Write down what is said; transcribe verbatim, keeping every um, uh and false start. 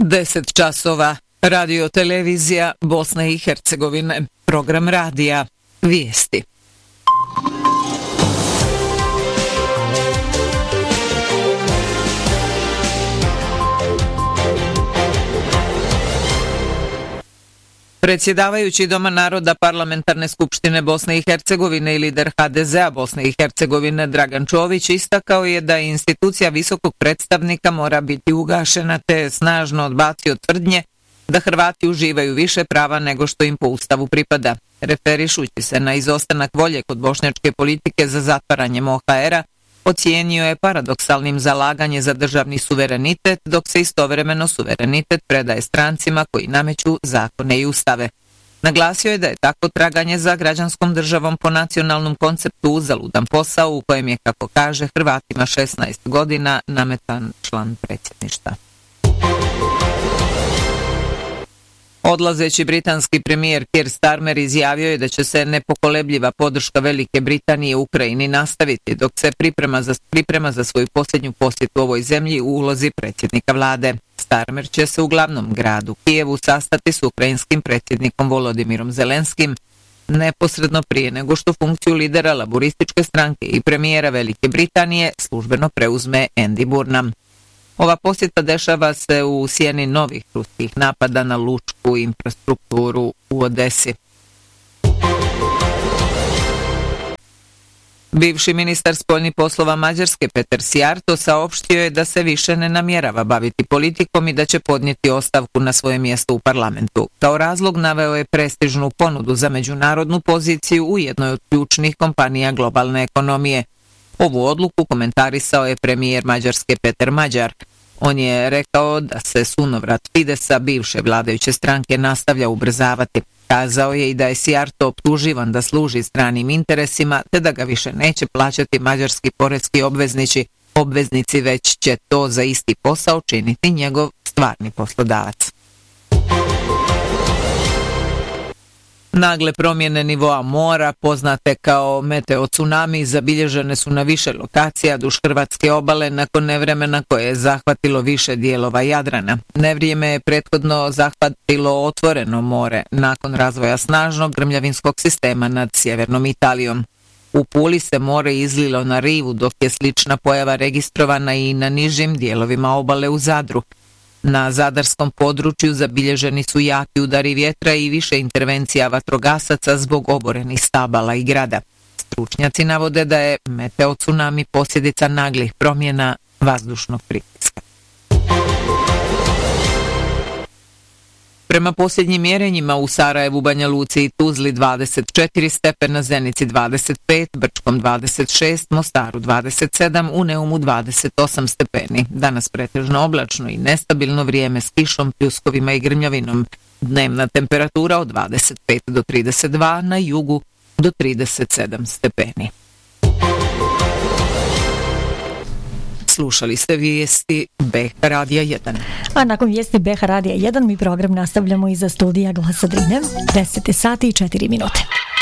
deset časova. Radio televizija Bosne i Hercegovine. Program radija. Vijesti. Predsjedavajući Doma naroda Parlamentarne skupštine Bosne i Hercegovine i lider ha de zea Bosne i Hercegovine Dragan Čović istakao je da institucija visokog predstavnika mora biti ugašena, te je snažno odbacio tvrdnje da Hrvati uživaju više prava nego što im po ustavu pripada. Referišući se na izostanak volje kod bošnjačke politike za zatvaranjem o ha era, ocijenio je paradoksalnim zalaganje za državni suverenitet, dok se istovremeno suverenitet predaje strancima koji nameću zakone i ustave. Naglasio je da je takvo traganje za građanskom državom po nacionalnom konceptu uzaludan posao u kojem je, kako kaže, Hrvatima šesnaest godina nametan član predsjedništva. Odlazeći britanski premijer Keir Starmer izjavio je da će se nepokolebljiva podrška Velike Britanije Ukrajini nastaviti dok se priprema za, priprema za svoju posljednju posjetu ovoj zemlji u ulozi predsjednika vlade. Starmer će se u glavnom gradu Kijevu sastati s ukrajinskim predsjednikom Volodimirom Zelenskim neposredno prije nego što funkciju lidera laborističke stranke i premijera Velike Britanije službeno preuzme Andy Burnham. Ova posjeta dešava se u sjeni novih ruskih napada na lučku infrastrukturu u Odesi. Bivši ministar spoljnih poslova Mađarske Peter Sijarto saopštio je da se više ne namjerava baviti politikom i da će podnijeti ostavku na svoje mjesto u parlamentu. Kao razlog naveo je prestižnu ponudu za međunarodnu poziciju u jednoj od ključnih kompanija globalne ekonomije. Ovu odluku komentarisao je premijer Mađarske Peter Mađar. On je rekao da se sunovrat Fidesa, bivše vladajuće stranke, nastavlja ubrzavati. Kazao je i da je Sijarto optuživan da služi stranim interesima, te da ga više neće plaćati mađarski poreski obveznici, obveznici već će to za isti posao činiti njegov stvarni poslodavac. Nagle promjene nivoa mora, poznate kao meteo tsunami, zabilježene su na više lokacija duž hrvatske obale nakon nevremena koje je zahvatilo više dijelova Jadrana. Nevrijeme je prethodno zahvatilo otvoreno more nakon razvoja snažnog grmljavinskog sistema nad sjevernom Italijom. U Puli se more izlilo na rivu, dok je slična pojava registrovana i na nižim dijelovima obale u Zadru. Na zadarskom području zabilježeni su jaki udari vjetra i više intervencija vatrogasaca zbog oborenih stabala i grada. Stručnjaci navode da je meteo tsunami posljedica naglih promjena vazdušnog pritiska. Prema posljednjim mjerenjima u Sarajevu, Banja Luci i Tuzli dvadeset četiri stepena, Zenici dvadeset pet, Brčkom dvadeset šest, Mostaru dvadeset sedam, u Neumu dvadeset osam stepeni. Danas pretežno oblačno i nestabilno vrijeme s kišom, pljuskovima i grmljavinom. Dnevna temperatura od dvadeset pet do trideset dva, na jugu do trideset sedam stepeni. Slušali ste vijesti B H Radija jedan. A nakon vijesti B H Radija jedan mi program nastavljamo iza studija Glasa Drine. deset sati i četiri minute.